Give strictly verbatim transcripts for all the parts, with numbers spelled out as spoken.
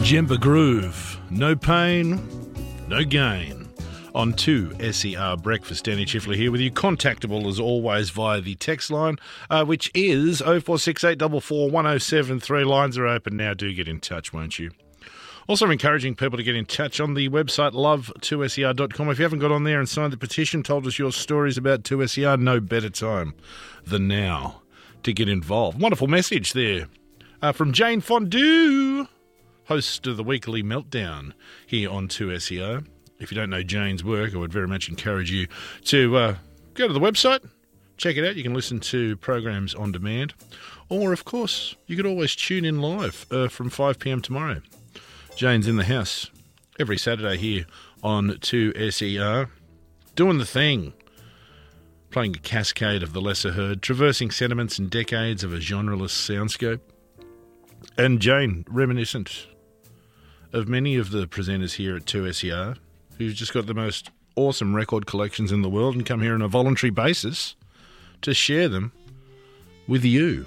Jemba Groove, no pain, no gain. On two S E R Breakfast, Danny Chifley here with you. Contactable as always via the text line, uh, which is oh four six eight four four one oh seven three. Lines are open now. Do get in touch, won't you? Also encouraging people to get in touch on the website love two S E R dot com. If you haven't got on there and signed the petition, told us your stories about two S E R, no better time than now to get involved. Wonderful message there uh, from Jane Fondue, host of the Weekly Meltdown here on two S E R. If you don't know Jane's work, I would very much encourage you to uh, go to the website, check it out. You can listen to programs on demand. Or, of course, you could always tune in live uh, from five p.m. tomorrow. Jane's in the house every Saturday here on two S E R, doing the thing, playing a cascade of the lesser heard, traversing sentiments and decades of a genreless soundscape. And Jane, reminiscent of many of the presenters here at two S E R, who've just got the most awesome record collections in the world and come here on a voluntary basis to share them with you.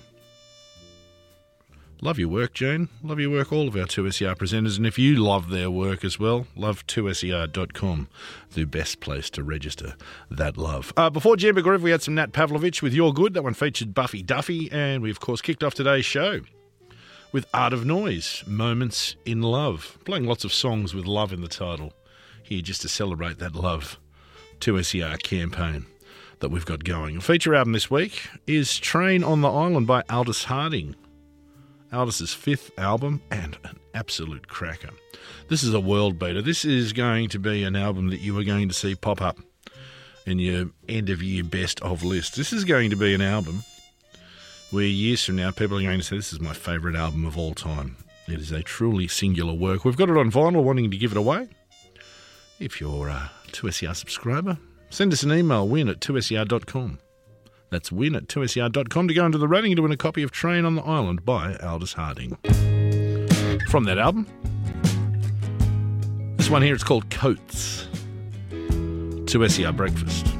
Love your work, Jane. Love your work, all of our two S E R presenters. And if you love their work as well, love two S E R dot com, the best place to register that love. Uh, before Jemba Groove, we had some Nat Pavlovich with You're Good. That one featured Buffy Duffy. And we, of course, kicked off today's show with Art of Noise, Moments in Love. Playing lots of songs with love in the title here just to celebrate that love two S E R campaign that we've got going. A feature album this week is Train on the Island by Aldous Harding. Aldous' fifth album and an absolute cracker. This is a world beater. This is going to be an album that you are going to see pop up in your end of year best of list. This is going to be an album where years from now people are going to say this is my favourite album of all time. It is a truly singular work. We've got it on vinyl, wanting to give it away. If you're a two S E R subscriber, send us an email, win at two S E R dot com. That's win at two S E R dot com to go into the rating and to win a copy of Train on the Island by Aldous Harding. From that album, this one here is called Coats. two S E R Breakfast.